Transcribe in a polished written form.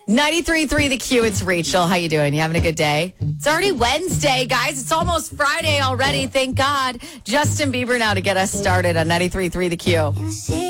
93.3 The Q, it's Rachel. How you doing? You having a good day? It's already Wednesday, guys. It's almost Friday already. Thank God. Justin Bieber now to get us started on 93.3 The Q.